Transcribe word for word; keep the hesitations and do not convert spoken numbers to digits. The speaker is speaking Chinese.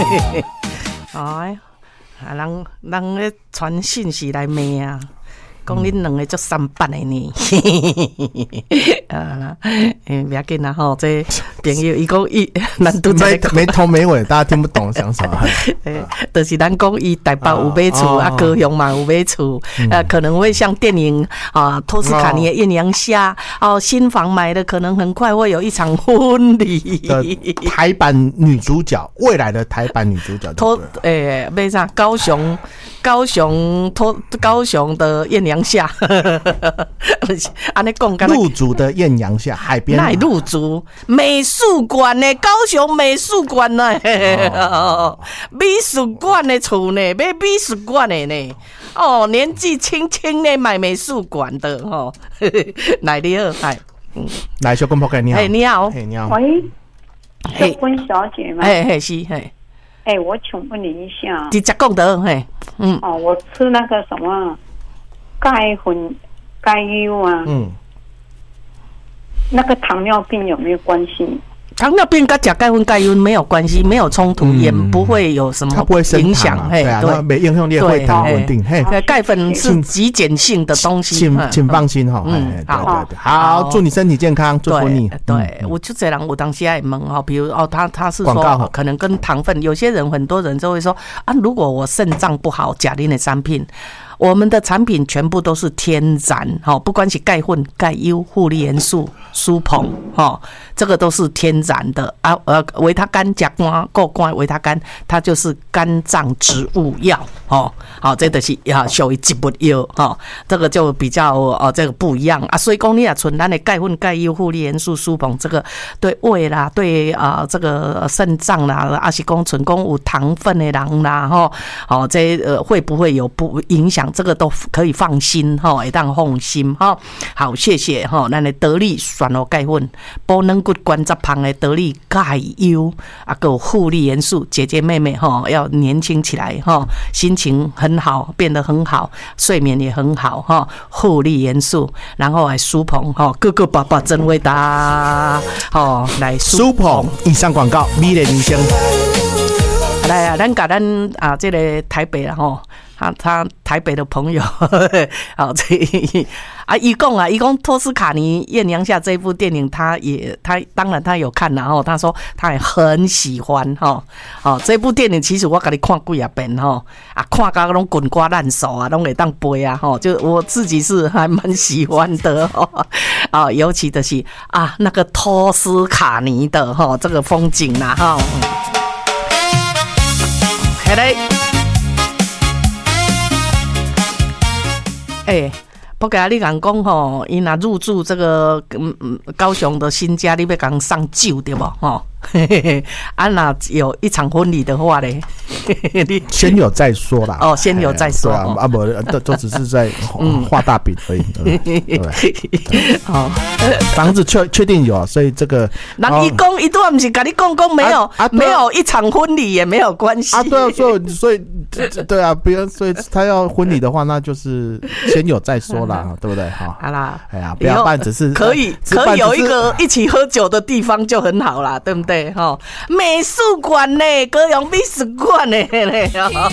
哎，啊，人人咧传信息来骂啊，讲恁两个足三八的呢。啊，诶，不要紧啦吼，这朋友伊讲伊，咱拄没没头没尾，大家听不懂想什么。 诶，就是咱讲伊台北有买厝，啊，高雄嘛有买厝，呃，可能会像电影啊《托斯卡尼的艳阳下》哦，新房买的可能很快会有一场婚礼。 台版女主角，未来的台版女主角。 托诶，买啥？高雄，高雄托高雄的艳阳下，安尼讲。 入主的艳阳下海边， 那入主美术馆呢？高雄美术馆呢？哦、美术馆的厝呢？买美术馆的呢？哦，年纪轻轻的买美术馆的哦，来你好，嗨， 嗯，来小公婆你好， 哎你好， 哎你好， 喂，是温小姐吗？ 哎嘿是嘿， 哎，我请问你一下， 直接讲的嘿，嗯， 哦，我吃那个什么钙粉钙优啊，嗯。那个糖尿病有没有关系？ 糖尿病跟甲钙粉钙优没有关系，没有冲突，嗯、也不会有什么影响。 啊、对啊，没影响你的血糖稳定。嘿， 钙粉是极碱性的东西， 请请放心哈。嗯，好，对对，好，祝你身体健康，祝福你。 对，我就这人，我当时也问哈，比如哦，他他是说可能跟糖分，有些人很多人就会说啊，如果我肾脏不好，钾磷的产品。我们的产品全部都是天然，不管是钙粉、钙优、护理元素、舒硼，这个都是天然的啊。呃，维他肝、甲肝、够肝、维他肝，它就是肝脏植物药，哦，好，这个是啊属于植物药，哈，这个就比较哦，这个不一样啊。所以讲你啊，存咱的钙粉、钙优、护理元素、舒硼，这个对胃啦，对啊、呃、这个肾脏啦，啊是讲存讲有糖分的人啦，哈，好，这呃会不会有不影响？这个都可以放心哈，会当放心哈。好，谢谢哈。咱的得力选哦钙粉，保能骨关节旁的得力钙优啊，够护理元素，姐姐妹妹哈要年轻起来哈，心情很好，变得很好，睡眠也很好哈。护理元素，然后来舒硼哈，哥哥爸爸真伟大哦，来舒硼。以上广告，美丽人生。 来啊，咱甲咱啊，这个台北啦吼。他他台北的朋友，好，这啊，伊讲啊，伊讲托斯卡尼艳阳下这一部电影，他也他当然他有看，然后他说他也很喜欢哈，哦，这部电影其实我给你看几啊遍哈，啊，看到那种滚瓜烂熟啊，拢会当背啊，哈，就我自己是还蛮喜欢的哦，啊，尤其的是啊那个托斯卡尼的哈这个风景啦哈，嘿嘞。哎、欸，不过你讲讲吼，伊若入住这个嗯嗯高雄的新家，你要讲上酒对不？吼，啊，那有一场婚礼的话嘞， 你先有再说啦。 哦，先有再说。 对啊，啊不，都都只是在画大饼而已。对，好，房子确确定有，所以这个。 人伊讲伊都不是跟你讲讲没有啊，没有一场婚礼也没有关系啊。对啊，所以所以对啊，不要，所以他要婚礼的话，那就是先有再说啦，对不对？好， 好啦， 哎呀，不要办，只是可以可以有一个一起喝酒的地方就很好啦，对不对？美术馆呢，高雄美术馆呢。